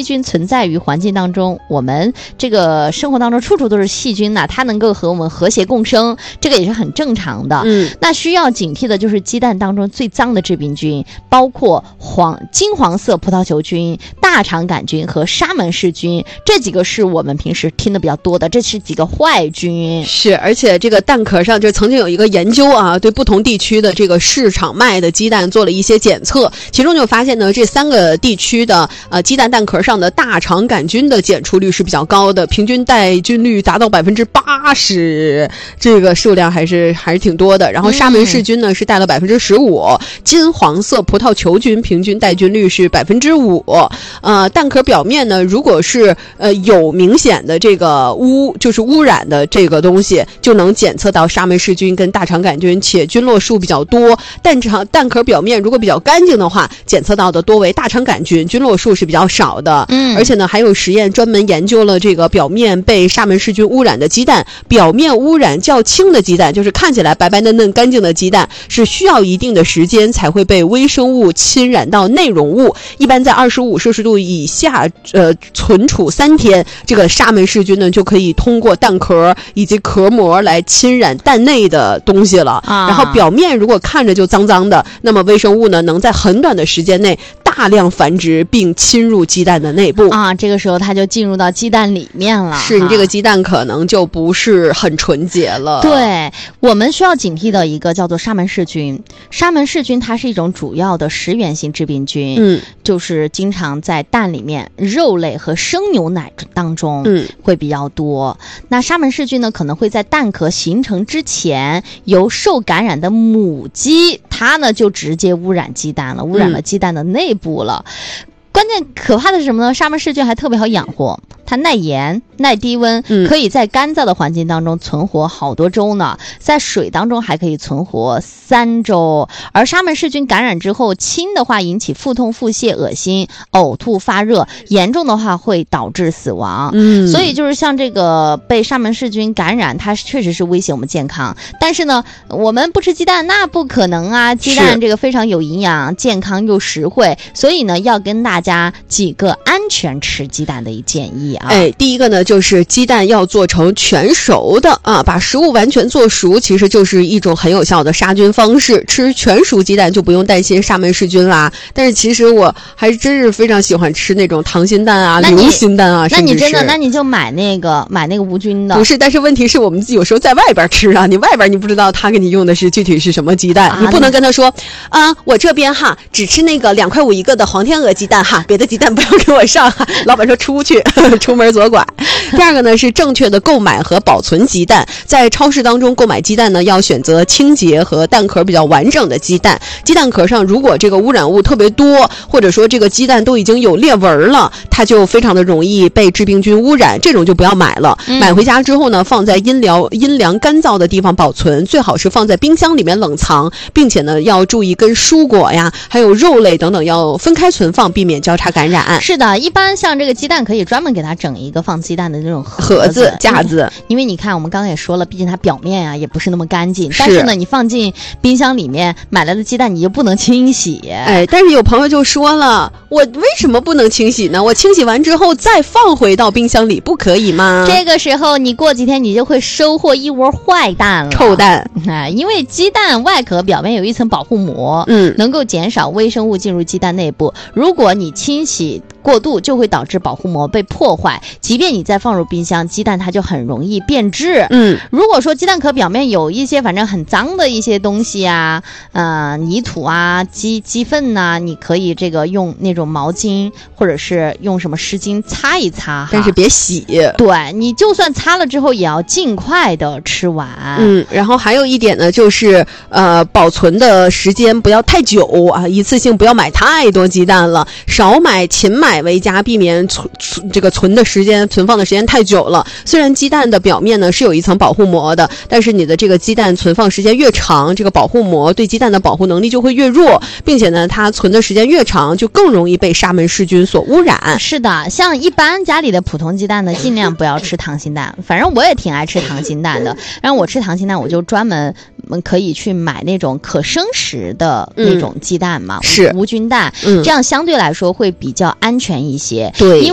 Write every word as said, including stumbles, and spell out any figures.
细菌存在于环境当中，我们这个生活当中处处都是细菌呐、啊，它能够和我们和谐共生，这个也是很正常的。 嗯， 那需要警惕的就是鸡蛋当中最脏的致病菌，包括黄金黄色葡萄球菌、大肠杆菌和沙门氏菌，这几个是我们平时听的比较多的，这是几个坏菌。 是，而且这个蛋壳上就曾经有一个研究啊，对不同地区的这个市场卖的鸡蛋做了一些检测，其中就发现呢，这三个地区的呃鸡蛋蛋壳上的大肠杆菌的检出率是比较高的，平均带菌率达到百分之八十，这个数量还是还是挺多的。然后沙门氏菌呢、嗯、是带了百分之十五，金黄色葡萄球菌平均带菌率是百分之五。呃，蛋壳表面呢，如果是呃有明显的这个污，就是污染的这个东西，就能检测到沙门氏菌跟大肠杆菌，且菌落数比较多。蛋肠蛋壳表面如果比较干净的话，检测到的多为大肠杆菌，菌落数是比较少的。嗯，而且呢，还有实验专门研究了这个表面被沙门氏菌污染的鸡蛋，表面污染较轻的鸡蛋，就是看起来白白嫩嫩干净的鸡蛋，是需要一定的时间才会被微生物侵染到内容物，一般在二十五摄氏度以下呃存储三天，这个沙门氏菌呢就可以通过蛋壳以及壳膜来侵染蛋内的东西了。啊，然后表面如果看着就脏脏的，那么微生物呢能在很短的时间内大量繁殖并侵入鸡蛋的内部啊，这个时候它就进入到鸡蛋里面了， 是你这个鸡蛋可能就不是很纯洁了。 对，我们需要警惕的一个叫做沙门氏菌。沙门氏菌它是一种主要的食源性致病菌，嗯，就是经常在蛋里面、肉类和生牛奶当中，嗯，会比较多。那沙门氏菌呢，可能会在蛋壳形成之前，由受感染的母鸡，它呢就直接污染鸡蛋了，污染了鸡蛋的内部了。嗯，关键可怕的是什么呢？沙门氏菌还特别好养活，它耐盐、耐低温，嗯，可以在干燥的环境当中存活好多周呢，在水当中还可以存活三周。而沙门氏菌感染之后，轻的话引起腹痛、腹泻、恶心、呕吐、发热，严重的话会导致死亡。嗯，所以就是像这个被沙门氏菌感染，它确实是威胁我们健康。但是呢，我们不吃鸡蛋那不可能啊，鸡蛋这个非常有营养、健康又实惠，所以呢，要跟大家几个安全吃鸡蛋的一建议啊。 哎，第一个呢，就是鸡蛋要做成全熟的啊，把食物完全做熟，其实就是一种很有效的杀菌方式。吃全熟鸡蛋就不用担心沙门氏菌啦。但是其实我还是真是非常喜欢吃那种溏心蛋啊、流心蛋啊， 那你真的，那你就买那个买那个无菌的。 不是，但是问题是我们有时候在外边吃啊，你外边你不知道他给你用的是具体是什么鸡蛋，啊、你不能跟他说啊，我这边哈只吃那个两块五一个的黄天鹅鸡蛋哈，别的鸡蛋不要给我上哈。老板说出去，出门左拐。第二个呢是正确的购买和保存鸡蛋，在超市当中购买鸡蛋呢，要选择清洁和蛋壳比较完整的鸡蛋。鸡蛋壳上如果这个污染物特别多，或者说这个鸡蛋都已经有裂纹了，它就非常的容易被致病菌污染，这种就不要买了。嗯、买回家之后呢，放在阴凉阴凉干燥的地方保存，最好是放在冰箱里面冷藏，并且呢要注意跟蔬果呀还有肉类等等要分开存放，避免交叉感染。 是的，一般像这个鸡蛋可以专门给它整一个放鸡蛋的那种盒子盒子架子， 因为你看我们刚刚也说了，毕竟它表面啊也不是那么干净，但是呢你放进冰箱里面买来的鸡蛋你就不能清洗。 哎，但是有朋友就说了，我为什么不能清洗呢？我清洗完之后再放回到冰箱里不可以吗？ 这个时候你过几天你就会收获一窝坏蛋了， 臭蛋。 啊，因为鸡蛋外壳表面有一层保护膜，嗯，能够减少微生物进入鸡蛋内部。如果你清洗过度，就会导致保护膜被破坏，即便你再放入冰箱，鸡蛋它就很容易变质。嗯，如果说鸡蛋壳表面有一些反正很脏的一些东西啊，呃，泥土啊、鸡鸡粪呐、啊，你可以这个用那种毛巾或者是用什么湿巾擦一擦， 但是别洗。 对，你就算擦了之后，也要尽快的吃完。 嗯，然后还有一点呢，就是呃，保存的时间不要太久啊，一次性不要买太多鸡蛋了，少买勤买为佳，避免存存这个存的时间存放的时间太久了。虽然鸡蛋的表面呢是有一层保护膜的，但是你的这个鸡蛋存放时间越长，这个保护膜对鸡蛋的保护能力就会越弱，并且呢它存的时间越长，就更容易被沙门氏菌所污染。 是的，像一般家里的普通鸡蛋呢，尽量不要吃溏心蛋。反正我也挺爱吃溏心蛋的，然后我吃溏心蛋我就专门可以去买那种可生食的那种鸡蛋嘛，嗯、 是无菌蛋，嗯，这样相对来说会比较安全一些。 对。